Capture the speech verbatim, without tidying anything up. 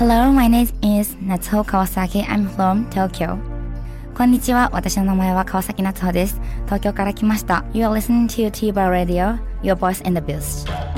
Hello, my name is Natsuho Kawasaki. I'm from Tokyo. こんにちは。私の名前は川崎夏穂です。東京から来ました。You are listening to T-Bar Radio, your voice in the boost.